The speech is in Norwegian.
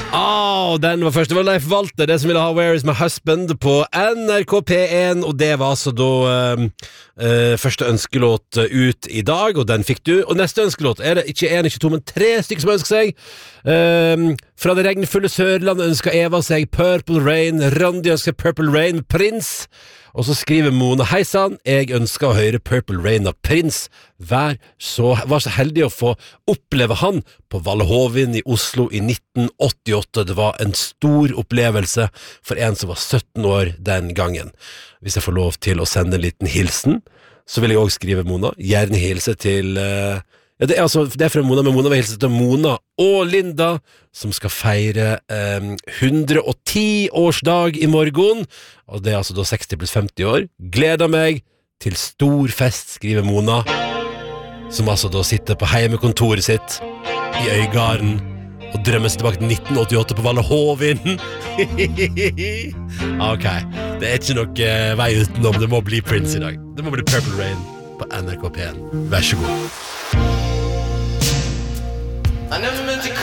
Den var først. Det var Leif Walter, det som ville ha Where is my husband på NRK P1, og det var altså da første ønskelåt ut i dag, og den fikk du. Og neste ønskelåt er det ikke 1, ikke 2, men 3 stykker som ønsker seg. Fra det regnfulle Sørlandet ønsker Eva seg Purple Rain, Randi ønsker Purple Rain, Prins. Og så skriver Mona, hei sann, jeg ønsker å høre Purple Rain av Prins. Var så heldig å få oppleve han på Valle Hovin i Oslo i 1988. Det var en stor opplevelse for en som var 17 år den gangen. Hvis jeg får lov til å sende en liten hilsen, så vil jeg også skrive Mona. Gjerne hilse til... det er fra Mona, men Mona vil hilse til Mona og Linda, som skal feire 110-årsdag i morgen, og det er altså da 60 pluss 50 år. Gleder meg til stor fest, skriver Mona, som altså da sitter på heimekontoret sitt i Øygarden og drømmer seg tilbake til 1988 på Valle Hovin. Ok, det er ikke noe vei utenom, det må bli Prince i dag. Det må bli Purple Rain på NRK P1. Vær så god.